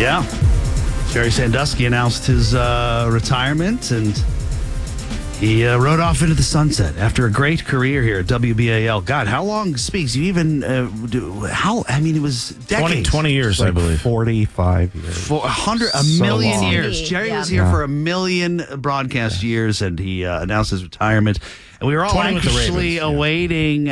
Yeah. Jerry Sandusky announced his retirement, and he rode off into the sunset after a great career here at WBAL. God, how long speaks? You even it was decades. 20 years, I believe. 45 years. For a million long. years. Jerry was here for a million broadcast years, and he announced his retirement. And we were all 20 with the anxiously Ravens, awaiting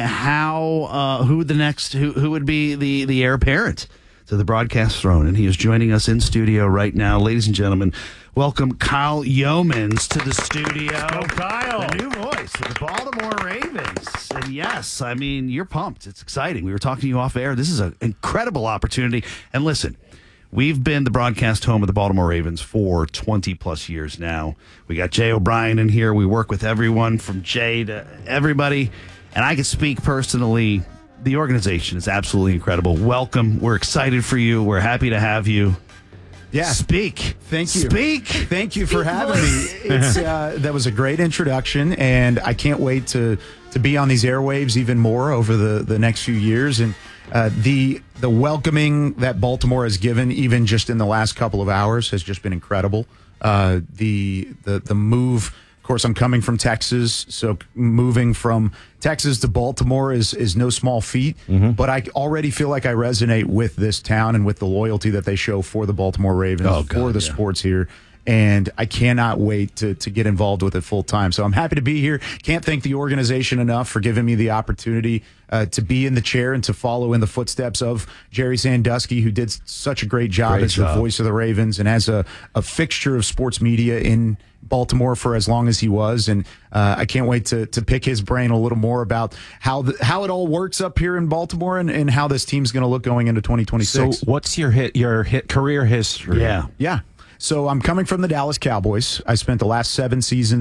who would be the heir apparent to the broadcast throne. And he is joining us in studio right now. Ladies and gentlemen, welcome Kyle Yeomans to the studio. Go, Kyle. The new voice of the Baltimore Ravens. And yes, I mean, you're pumped. It's exciting. We were talking to you off air. This is an incredible opportunity. And listen, we've been the broadcast home of the Baltimore Ravens for 20-plus years now. We got Jay O'Brien in here. We work with everyone from Jay to everybody. And I can speak personally. The organization is absolutely incredible. Welcome. We're excited for you. We're happy to have you. Yeah. Speak. Thank you. Speak. Thank you for having me. That was a great introduction, and I can't wait to be on these airwaves even more over the next few years. And the welcoming that Baltimore has given, even just in the last couple of hours, has just been incredible. The move. Of course, I'm coming from Texas, so moving from Texas to Baltimore is no small feat. Mm-hmm. But I already feel like I resonate with this town and with the loyalty that they show for the Baltimore Ravens, for the sports here. And I cannot wait to get involved with it full time. So I'm happy to be here. Can't thank the organization enough for giving me the opportunity to be in the chair and to follow in the footsteps of Jerry Sandusky, who did such a great job as the voice of the Ravens and as a fixture of sports media in Baltimore for as long as he was. And I can't wait to pick his brain a little more about how it all works up here in Baltimore and how this team's going to look going into 2026. So what's your career history? Yeah. Yeah. So I'm coming from the Dallas Cowboys. I spent the last 7 seasons